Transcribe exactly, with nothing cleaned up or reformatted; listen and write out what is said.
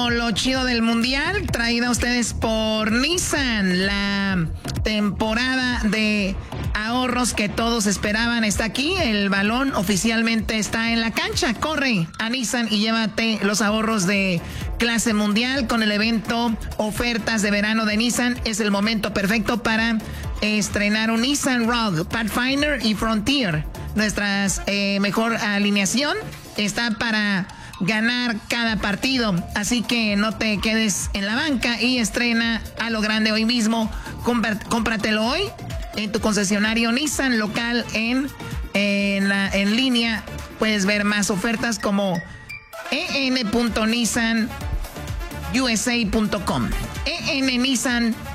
con lo chido del mundial, traída a ustedes por Nissan. La temporada de ahorros que todos esperaban está aquí. El balón oficialmente está en la cancha. Corre a Nissan y llévate los ahorros de clase mundial con el evento Ofertas de Verano de Nissan. Es el momento perfecto para estrenar un Nissan Rogue, Pathfinder y Frontier. Nuestra eh, mejor alineación está para ganar cada partido, así que no te quedes en la banca y estrena a lo grande hoy mismo. Compr- cómpratelo hoy en tu concesionario Nissan local. En, en, la, en línea puedes ver más ofertas como e n punto nissan u s a punto com. E N Nissan